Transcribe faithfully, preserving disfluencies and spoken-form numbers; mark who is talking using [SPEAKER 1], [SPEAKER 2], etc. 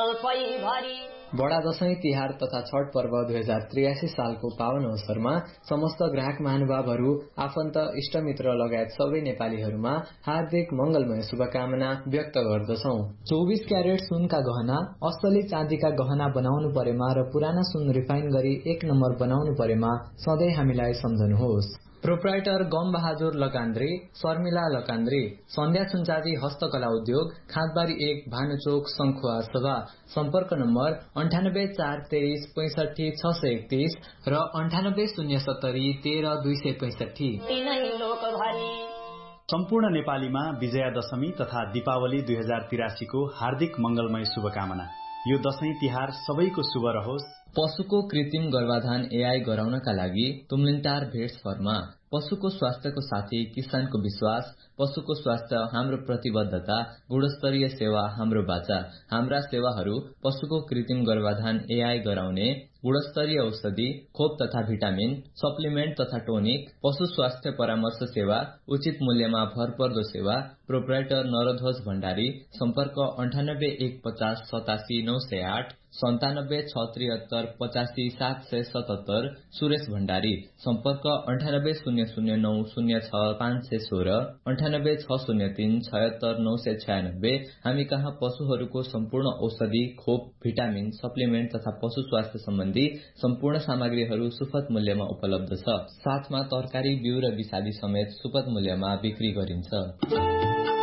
[SPEAKER 1] बडा दशैं तिहार तथा छठ पर्व दुई हजार त्रियासी सालको पावन अवसरमा समस्त ग्राहक महानुभावहरू, आफन्त, इष्टमित्र लगायत सबै नेपालीहरूमा हार्दिक मंगलमय शुभकामना व्यक्त गर्दछौ।
[SPEAKER 2] चौबीस क्यारेट सुनका गहना, असली चाँदीका गहना बनाउनु परेमा र पुराना सुन रिफाइन गरी एक नम्बर बनाउनु परेमा सधैँ हामीलाई सम्झनुहोस्।
[SPEAKER 1] प्रोप्राइटर गम बहादुर लकान्द्री, शर्मिला लकान्द्री, सन्ध्या सुनचाँदी हस्तकला उद्योग, खाँदबारी एक, भानुचोक, शंखुवा सभा। सम्पर्क नम्बर अन्ठानब्बे चार तेइस पैंसठी छ सय एकतीस र अन्ठानब्बे शून्य सत्तरी तेह्र दुई सय पैंसठी।
[SPEAKER 3] सम्पूर्ण नेपालीमा विजया दशमी तथा दीपावली दुई हजार तिरासीको हार्दिक मंगलमय शुभकामना। यो दशैं तिहार सबैको शुभ रहोस्।
[SPEAKER 1] पशुको कृत्रिम गर्भाधान एआई गराउनका लागि तुमलिनटार भेट्स फर्मा। पशुको स्वास्थ्यको साथी किसानको विश्वास। पशुको स्वास्थ्य हाम्रो प्रतिबद्धता, गुणस्तरीय सेवा हाम्रो बाचा। हाम्रा सेवाहरू पशुको कृत्रिम गर्भाधान एआई गराउने, गुणस्तरीय औषधि, खोप तथा भिटामिन, सप्लिमेन्ट तथा टोनिक, पशु स्वास्थ्य परामर्श सेवा, उचित मूल्यमा भरपर्दो सेवा। प्रोप्राइटर नरध्वज भण्डारी। सम्पर्क अन्ठानब्बे एक पचास सतासी नौ सय आठ, सन्तानब्बे छ त्रिहत्तर पचासी सात सय सतहत्तर। सुरेश भण्डारी। सम्पर्क अन्ठानब्बे शून्य शून्य नौ शून्य छ पाँच सय सोह्र, अन्ठानब्बे छ शून्य तीन छयत्तर नौ सय छयानब्बे। हामी कहाँ पशुहरूको सम्पूर्ण औषधि, खोप, भिटामिन, सप्लिमेन्ट तथा पशु स्वास्थ्य सम्बन्धी सम्पूर्ण सामग्रीहरू सुपथ मूल्यमा उपलब्ध छ। साथमा तरकारी, बिउ र विषादी समेत सुपथ मूल्यमा बिक्री गरिन्छ।